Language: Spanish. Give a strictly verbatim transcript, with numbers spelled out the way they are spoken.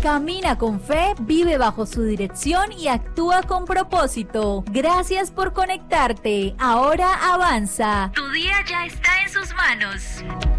Camina con fe, vive bajo su dirección y actúa con propósito. Gracias por conectarte. Ahora avanza. Tu día ya está en sus manos.